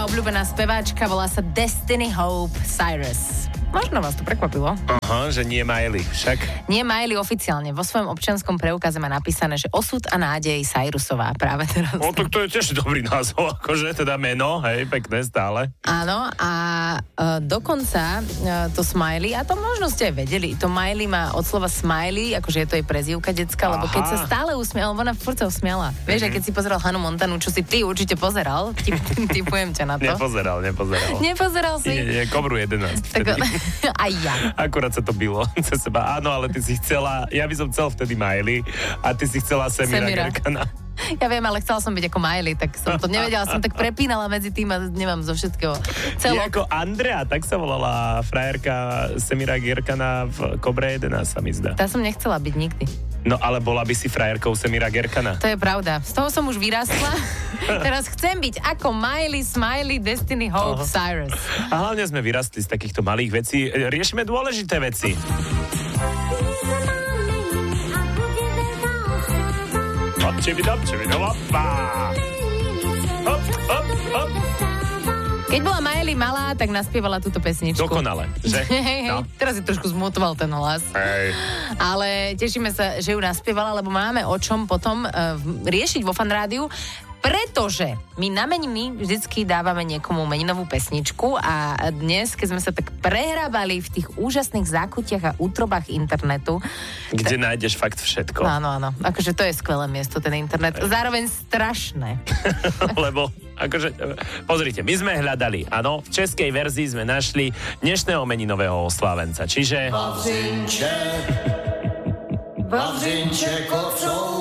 obľúbená speváčka, volá sa Destiny Hope Cyrus. Možno vás to prekvapilo. Aha, že nie Miley, však. Nie Miley oficiálne. Vo svojom občianskom preukaze má napísané, že osud a nádej Cyrusová práve teraz. No tak to je tiež dobrý názov, akože teda meno, hej, pekné stále. Áno, a dokonca to Smiley, a to možno ste aj vedeli, to Miley má od slova smiley, akože je to jej prezývka detská, lebo keď sa stále usmiala, ona furt sa usmiala. Vieš, keď si pozeral Hannah Montanu, čo si ty určite pozeral, tipujem ťa na to. Nepozeral. Nepozeral si? Nie, Kobru 11. Tak, aj ja. Akurát sa to bylo cez seba. Áno, ale ty si chcela, ja by som chcel vtedy Miley a ty si chcela Semira Gerkana. Ja viem, ale chcela som byť ako Miley, tak som to nevedela, som tak prepínala medzi tým a nemám zo všetkého Je ako Andrea, tak sa volala frajerka Semira Gerkana v Kobre 11, sa mi zdá. Tá som nechcela byť nikdy. No ale bola by si frajerkou Semira Gerkana. To je pravda. Z toho som už vyrástla. Teraz chcem byť ako Miley, Smiley, Destiny Hope, Cyrus. A hlavne sme vyrastli z takýchto malých vecí. Riešime dôležité veci. Keď bola Miley malá, tak naspievala túto pesničku. Dokonale, že? No. Teraz si trošku zmutoval ten hlas. Hej. Ale tešíme sa, že ju naspievala, lebo máme o čom potom riešiť vo Fan Rádiu, pretože my na meniny vždycky dávame niekomu meninovú pesničku a dnes, keď sme sa tak prehrábali v tých úžasných zákutiach a útrobách internetu. Kde nájdeš fakt všetko. Áno. Akože to je skvelé miesto, ten internet. Zároveň strašné. Lebo, akože, pozrite, my sme hľadali, áno, v českej verzii sme našli dnešného meninového oslávenca, čiže... Vavřinče kopřou